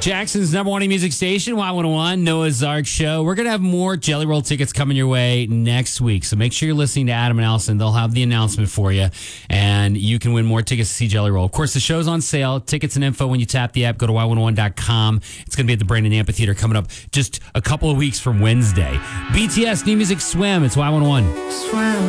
Jackson's number one music station, Y101, Noah's Ark Show. We're going to have more Jelly Roll tickets coming your way next week. So make sure you're listening to Adam and Allison. They'll have the announcement for you, and you can win more tickets to see Jelly Roll. Of course, the show's on sale. Tickets and info when you tap the app. Go to Y101.com. It's going to be at the Brandon Amphitheater coming up just a couple of weeks from Wednesday. BTS, New Music Swim. It's Y101. Swim.